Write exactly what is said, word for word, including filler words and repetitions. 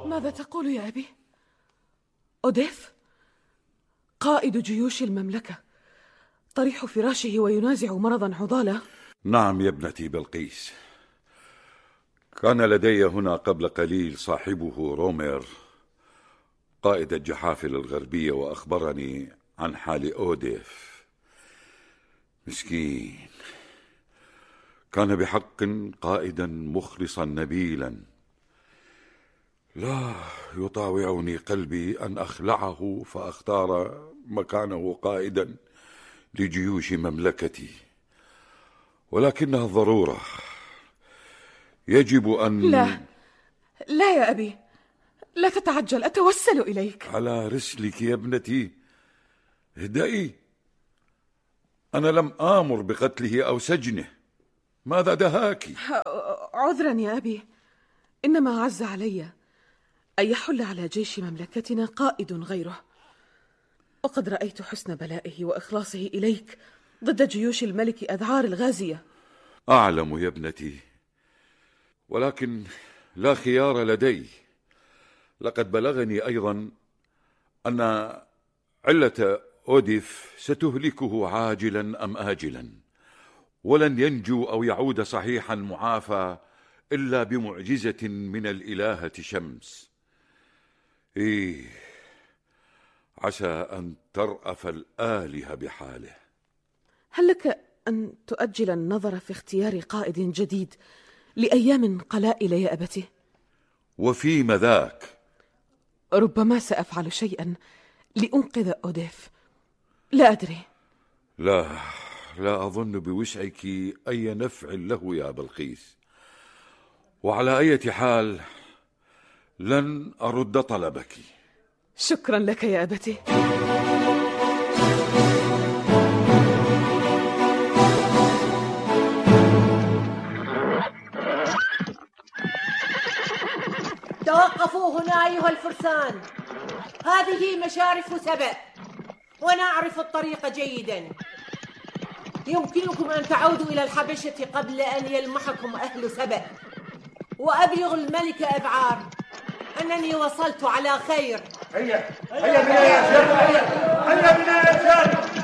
ماذا تقول يا أبي؟ أوديف قائد جيوش المملكة طريح فراشه وينازع مرضا عضالا. نعم يا ابنتي بلقيس، كان لدي هنا قبل قليل صاحبه رومير قائد الجحافل الغربية وأخبرني عن حال أوديف. مسكين، كان بحق قائدا مخلصا نبيلا، لا يطاوعني قلبي أن أخلعه فأختار مكانه قائدا لجيوش مملكتي، ولكنها الضرورة، يجب أن... لا لا يا أبي، لا تتعجل، أتوسل إليك. على رسلك يا ابنتي، اهدئي، أنا لم آمر بقتله أو سجنه، ماذا دهاك؟ عذرا يا أبي، إنما عز علي أن يحل على جيش مملكتنا قائد غيره، وقد رأيت حسن بلائه وإخلاصه إليك ضد جيوش الملك أذعار الغازية. أعلم يا ابنتي، ولكن لا خيار لدي. لقد بلغني أيضا أن علة أوديف ستهلكه عاجلا أم آجلا، ولن ينجو أو يعود صحيحا معافى إلا بمعجزة من الإلهة شمس. إيه، عسى أن ترأف الآلهة بحاله. هل لك أن تؤجل النظر في اختيار قائد جديد لأيام قلائل يا أبتي؟ وفيم ذاك؟ ربما سأفعل شيئا لأنقذ أوديف، لا أدري. لا لا أظن بوسعك أي نفع له يا بلقيس، وعلى أي حال لن أرد طلبك. شكرا لك يا أبتي. توقفوا هنا أيها الفرسان، هذه مشارف سبأ ونعرف الطريق جيدا. يمكنكم أن تعودوا إلى الحبشة قبل أن يلمحكم أهل سبأ، وأبلغ الملك أذعار أنني وصلت على خير. هيا هيا بنا يا شاب، هيا هيا بنا يا شاب.